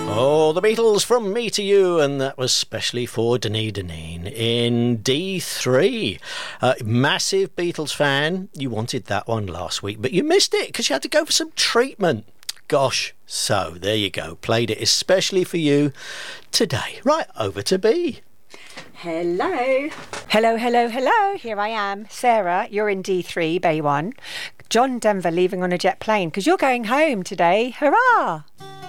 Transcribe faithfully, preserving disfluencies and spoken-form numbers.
Oh, the Beatles from Me to You, and that was specially for Denise Deneen in D three. Uh, massive Beatles fan. You wanted that one last week, but you missed it because you had to go for some treatment. Gosh, so there you go. Played it especially for you today. Right, over to B. Hello. Hello, hello, hello. Here I am. Sarah, you're in D three, Bay one. John Denver leaving on a jet plane because you're going home today. Hurrah!